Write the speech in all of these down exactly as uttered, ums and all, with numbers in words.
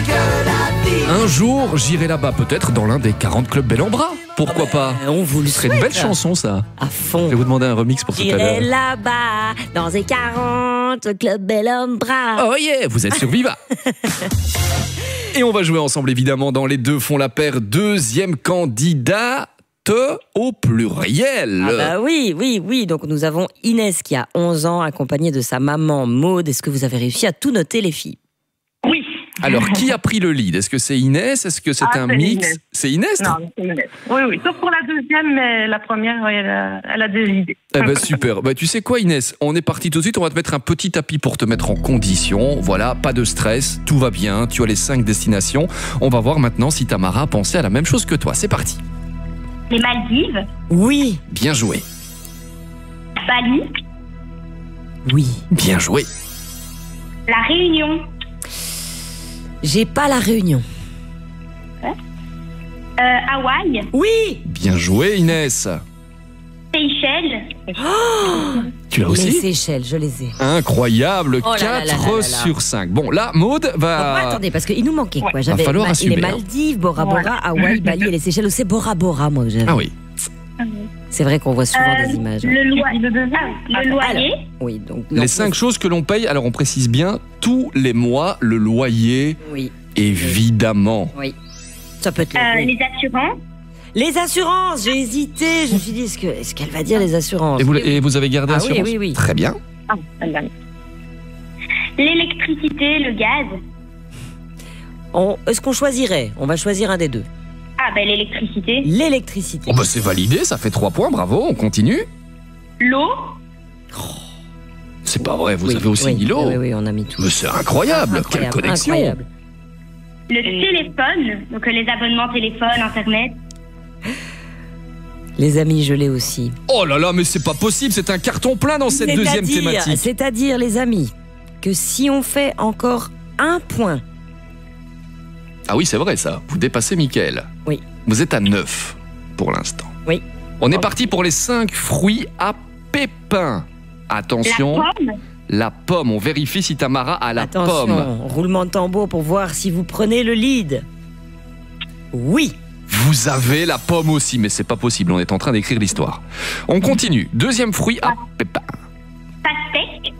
Un jour, j'irai là-bas, peut-être dans l'un des quarante clubs Bel en Bras. Pourquoi pas? On vous le Ce serait une souhaite. belle chanson, ça. À fond. Je vais vous demander un remix pour tout à J'irai l'heure. là-bas, dans les quarante clubs Bel en Bras. Oh yeah, vous êtes sur Viva. Et on va jouer ensemble, évidemment, dans Les Deux font la paire. Deuxième candidat au pluriel. Ah bah oui, oui, oui. Donc nous avons Inès qui a onze ans, accompagnée de sa maman Maude. Est-ce que vous avez réussi à tout noter, les filles? Oui. Alors, qui a pris le lead? Est-ce que c'est Inès? Est-ce que c'est Ah, un c'est mix? Inès. C'est Inès? Non, c'est Inès. Oui, oui. Sauf pour la deuxième, mais la première, oui, elle a, elle a des idées. Eh ben super. Bah, tu sais quoi, Inès? On est parti tout de suite. On va te mettre un petit tapis pour te mettre en condition. Voilà, pas de stress. Tout va bien. Tu as les cinq destinations. On va voir maintenant si Tamara a pensé à la même chose que toi. C'est parti. Les Maldives, Oui, Bien joué. Bali, oui. Bien joué. La Réunion, J'ai pas la Réunion. euh, Hawaï, Oui. Bien joué, Inès. Seychelles, Tu l'as Les aussi? Seychelles, je les ai. Incroyable. Oh là là là là quatre là. sur cinq. Bon, là, Maude Donc, va... attendez, parce qu'il nous manquait quoi? J'avais falloir Ma- assumer, les hein. Maldives, Bora Bora, Hawaï, Bali et les Seychelles. C'est Bora Bora, moi, que j'avais. Ah oui. C'est vrai qu'on voit souvent Euh, des images. le, loi- ah, le loyer, Oui, donc. Les donc, cinq choses que l'on paye, alors on précise bien, tous les mois, le loyer, Oui, évidemment. oui. Ça peut être. euh, oui. les assurances, Les assurances, j'ai hésité. Je me suis dit, est-ce que- est-ce qu'elle va dire les assurances? Et vous, et vous avez gardé Ah oui, assurance? oui, oui. Très bien. ah, madame. L'électricité, le gaz. On- Est-ce qu'on choisirait? On va choisir un des deux. Ah, ben l'électricité. L'électricité. Oh bah c'est validé, ça fait trois points, bravo, on continue. L'eau, C'est pas vrai, vous Oui, avez aussi oui, mis l'eau. Oui, oui, on a mis tout. Mais c'est incroyable, Incroyable, quelle connexion. incroyable. le téléphone, donc euh, les abonnements téléphone, internet. Les amis, je l'ai aussi. Oh là là, mais c'est pas possible, c'est un carton plein dans cette deuxième C'est-à-dire- thématique. C'est-à-dire, les amis, que si on fait encore un point, Ah oui, c'est vrai ça, vous dépassez Mickaël. Oui. Vous êtes à neuf pour l'instant. Oui. On est parti pour les cinq fruits à pépins. Attention, La pomme, la pomme, on vérifie si Tamara a la attention, pomme. roulement de tambour pour voir si vous prenez le lead. Oui. Vous avez la pomme aussi, mais c'est pas possible, on est en train d'écrire l'histoire. On continue, deuxième fruit à pépins. pastèque,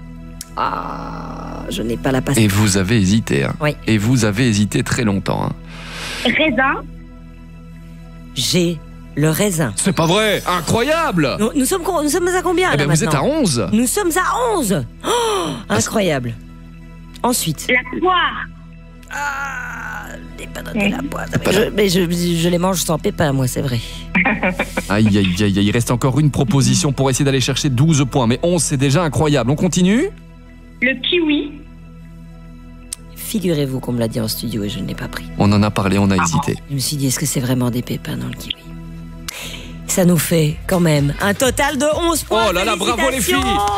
Ah, je n'ai pas la pastèque. Et vous avez hésité, hein. Oui. Et vous avez hésité très longtemps, hein. raisin, J'ai le raisin. C'est pas vrai, incroyable. Nous, nous sommes, con- nous sommes à combien Eh là, ben vous êtes à maintenant onze. Nous sommes à onze. Oh, incroyable. Ensuite. la poire, Ah, je n'ai pas noté la poire. Je, mais je, je les mange sans pépins, moi, c'est vrai. Aïe, aïe, aïe, aïe, il reste encore une proposition pour essayer d'aller chercher douze points, mais onze c'est déjà incroyable. On continue? le kiwi, Figurez-vous qu'on me l'a dit en studio et je ne l'ai pas pris. On en a parlé, on a hésité. Je me suis dit, est-ce que c'est vraiment des pépins dans le kiwi? Ça nous fait quand même un total de onze points. Oh là là, bravo les filles.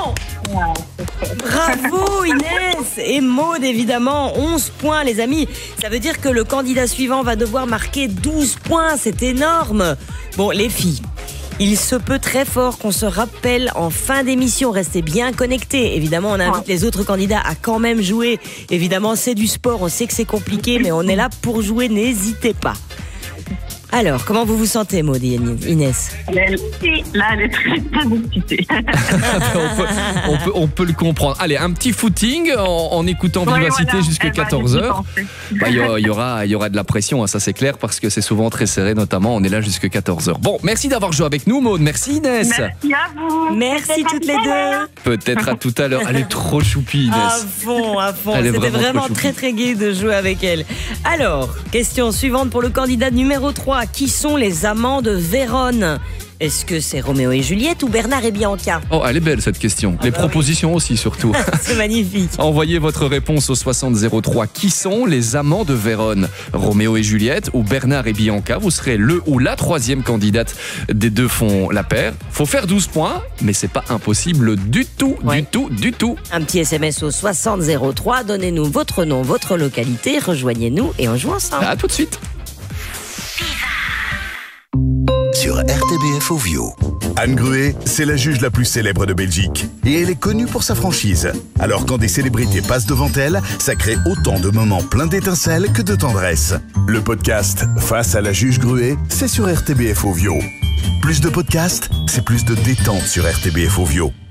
Bravo Inès et Maude, évidemment, onze points les amis. Ça veut dire que le candidat suivant va devoir marquer douze points, c'est énorme. Bon les filles, il se peut très fort qu'on se rappelle en fin d'émission, restez bien connectés. Évidemment, on invite les autres candidats à quand même jouer. Évidemment, c'est du sport, on sait que c'est compliqué, mais on est là pour jouer, n'hésitez pas. Alors, comment vous vous sentez, Maud et Inès? Elle, là, elle est très, très excitée. on, peut, on, peut, on peut le comprendre. Allez, un petit footing en, en écoutant Ouais, Vivacité voilà. jusqu'à Eh ben, quatorze heures. j'y pensais. Bah, il y, aura- il y aura, il y aura de la pression, hein, ça c'est clair, parce que c'est souvent très serré, notamment. On est là jusqu'à quatorze heures. Bon, merci d'avoir joué avec nous, Maud. Merci Inès. Merci à vous. Merci toutes les deux. Peut-être à tout à l'heure. Elle est trop choupie, À Inès. fond, à fond. Elle est C'était vraiment vraiment trop très choupie. très gai de jouer avec elle. Alors, question suivante pour le candidat numéro trois. Qui sont les amants de Vérone? Est-ce que c'est Roméo et Juliette ou Bernard et Bianca? Oh, elle est belle cette question. Les bah propositions aussi, surtout. C'est magnifique. Envoyez votre réponse au soixante zéro trois. Qui sont les amants de Vérone? Roméo et Juliette ou Bernard et Bianca? Vous serez le ou la troisième candidate des deux font la paire. Faut faire douze points, mais c'est pas impossible du tout, Ouais. du tout, du tout. Un petit S M S au soixante zéro trois. Donnez-nous votre nom, votre localité. Rejoignez-nous et on joue ensemble. À tout de suite. sur R T B F Ovio. Anne Gruet, c'est la juge la plus célèbre de Belgique. Et elle est connue pour sa franchise. Alors quand des célébrités passent devant elle, ça crée autant de moments pleins d'étincelles que de tendresse. Le podcast Face à la juge Gruet, c'est sur R T B F Ovio. Plus de podcasts, c'est plus de détente sur R T B F Ovio.